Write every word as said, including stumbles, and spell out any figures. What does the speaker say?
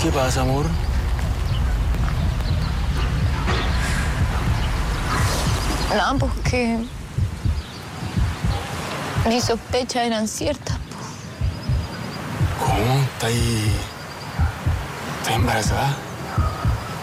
¿Qué pasa, amor? No, pues que mis sospechas eran ciertas. ¿Cómo? ¿Estás ahí... ¿Estás embarazada?